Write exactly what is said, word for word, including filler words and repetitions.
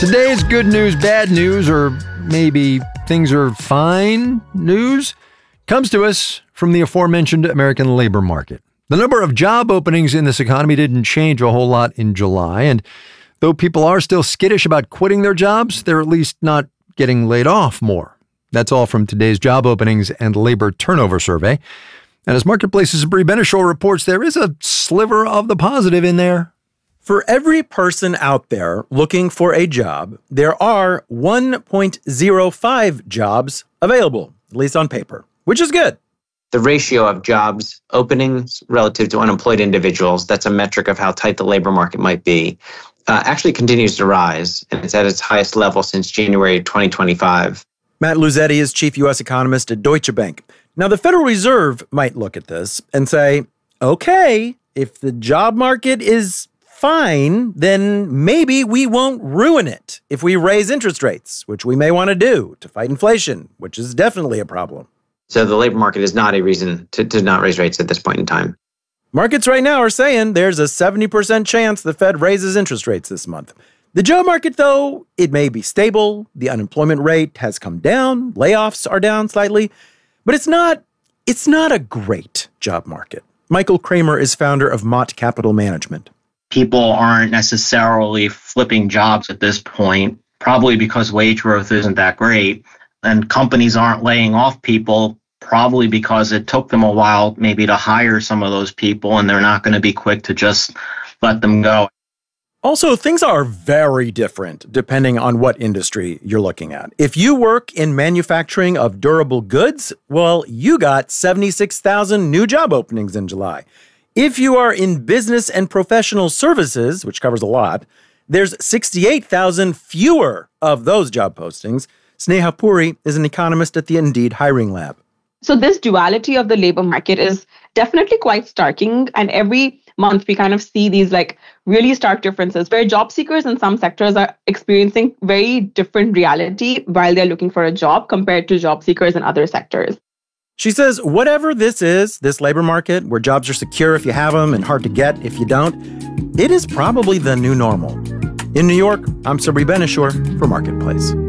Today's good news, bad news, or maybe things are fine news comes to us from the aforementioned American labor market. The number of job openings in this economy didn't change a whole lot in July, and though people are still skittish about quitting their jobs, they're at least not getting laid off more. That's all from today's job openings and labor turnover survey. And as Marketplace's Brie Benishaw reports, there is a sliver of the positive in there. For every person out there looking for a job, there are one point oh five jobs available, at least on paper, which is good. The ratio of jobs openings relative to unemployed individuals, that's a metric of how tight the labor market might be, uh, actually continues to rise, and it's at its highest level since January twenty twenty-five. Matt Luzetti is chief U S economist at Deutsche Bank. Now, the Federal Reserve might look at this and say, okay, if the job market is fine, then maybe we won't ruin it if we raise interest rates, which we may want to do to fight inflation, which is definitely a problem. So the labor market is not a reason to, to not raise rates at this point in time. Markets right now are saying there's a seventy percent chance the Fed raises interest rates this month. The job market, though, it may be stable. The unemployment rate has come down. Layoffs are down slightly. But it's not, it's not a great job market. Michael Kramer is founder of Mott Capital Management. People aren't necessarily flipping jobs at this point, probably because wage growth isn't that great. And companies aren't laying off people, probably because it took them a while maybe to hire some of those people, and they're not going to be quick to just let them go. Also, things are very different depending on what industry you're looking at. If you work in manufacturing of durable goods, well, you got seventy-six thousand new job openings in July. If you are in business and professional services, which covers a lot, there's sixty-eight thousand fewer of those job postings. Sneha Puri is an economist at the Indeed Hiring Lab. So this duality of the labor market is definitely quite starking. And every month we kind of see these like really stark differences where job seekers in some sectors are experiencing very different reality while they're looking for a job compared to job seekers in other sectors. She says whatever this is, this labor market where jobs are secure if you have them and hard to get if you don't, it is probably the new normal. In New York, I'm Brie Benishaw for Marketplace.